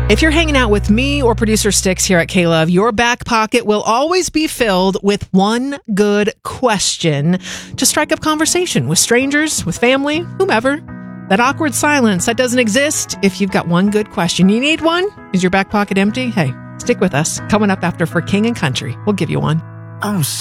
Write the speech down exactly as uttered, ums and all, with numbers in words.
If you're hanging out with me or producer Sticks here at K-Love, your back pocket will always be filled with one good question to strike up conversation with strangers, with family, whomever. That awkward silence that doesn't exist if you've got one good question. You need one? Is your back pocket empty? Hey, stick with us. Coming up after For King and Country, we'll give you one. I'm